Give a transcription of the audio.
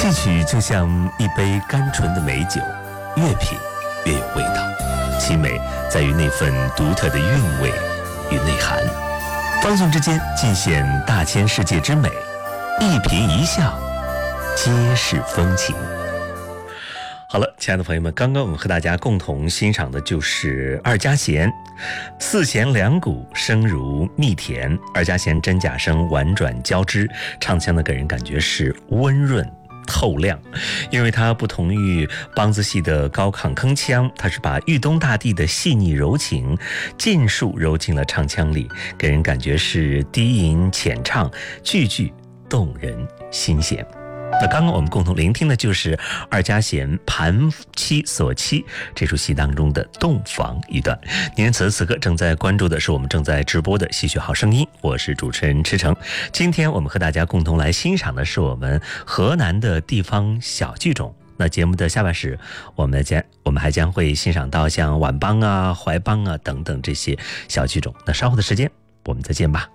戏曲就像一杯甘醇的美酒，越品越有味道，其美在于那份独特的韵味与内涵。放送之间尽显大千世界之美，一颦一笑皆是风情。好了，亲爱的朋友们，刚刚我们和大家共同欣赏的就是二家弦，四弦两鼓，声如蜜甜，二家弦真假声婉转交织，唱腔的给人感觉是温润透亮，因为它不同于梆子戏的高亢铿锵，它是把豫东大地的细腻柔情尽数揉进了唱腔里，给人感觉是低吟浅唱，句句动人心弦。那刚刚我们共同聆听的就是二家弦盘妻锁妻这出戏当中的洞房一段。您此时此刻正在关注的是我们正在直播的戏曲好声音，我是主持人池诚。今天我们和大家共同来欣赏的是我们河南的地方小剧种。那节目的下半时，我们还将会欣赏到像皖梆啊、淮梆啊等等这些小剧种。那稍后的时间我们再见吧。